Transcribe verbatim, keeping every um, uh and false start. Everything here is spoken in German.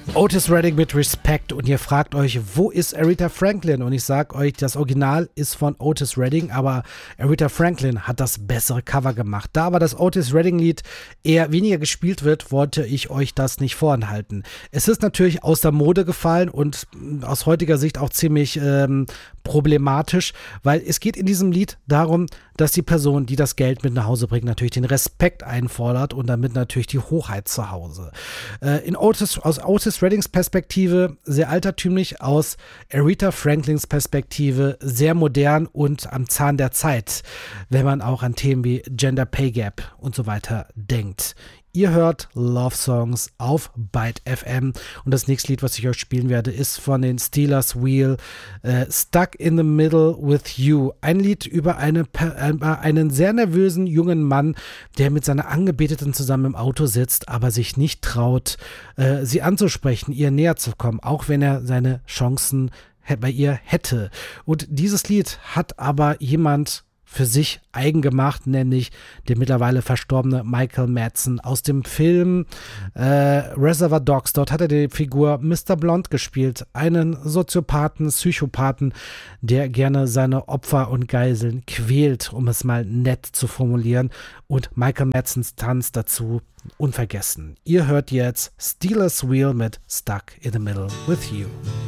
Otis Redding mit Respect und ihr fragt euch, wo ist Aretha Franklin? Und ich sag euch, das Original ist von Otis Redding, aber Aretha Franklin hat das bessere Cover gemacht. Da aber das Otis Redding Lied eher weniger gespielt wird, wollte ich euch das nicht vorenthalten. Es ist natürlich aus der Mode gefallen und aus heutiger Sicht auch ziemlich ähm, problematisch, weil es geht in diesem Lied darum, dass die Person, die das Geld mit nach Hause bringt, natürlich den Respekt einfordert und damit natürlich die Hoheit zu Hause. Äh, in Otis, aus Otis Reddings Perspektive sehr altertümlich, aus Aretha Franklins Perspektive sehr modern und am Zahn der Zeit, wenn man auch an Themen wie Gender Pay Gap und so weiter denkt. Ihr hört Love Songs auf Byte F M und das nächste Lied, was ich euch spielen werde, ist von den Steelers Wheel, äh, Stuck in the Middle with You. Ein Lied über eine, äh, einen sehr nervösen jungen Mann, der mit seiner Angebeteten zusammen im Auto sitzt, aber sich nicht traut, äh, sie anzusprechen, ihr näher zu kommen, auch wenn er seine Chancen bei ihr hätte. Und dieses Lied hat aber jemand für sich eigen gemacht, nämlich der mittlerweile verstorbene Michael Madsen aus dem Film äh, Reservoir Dogs. Dort hat er die Figur Mister Blonde gespielt, einen Soziopathen, Psychopathen, der gerne seine Opfer und Geiseln quält, um es mal nett zu formulieren. Und Michael Madsens Tanz dazu unvergessen. Ihr hört jetzt Steelers Wheel mit Stuck in the Middle with You.